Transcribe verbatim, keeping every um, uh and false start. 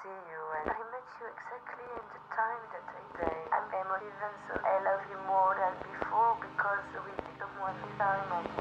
see you, and I met you exactly in the time that I say I'm emotive, and so I love you more than before because we did someone time.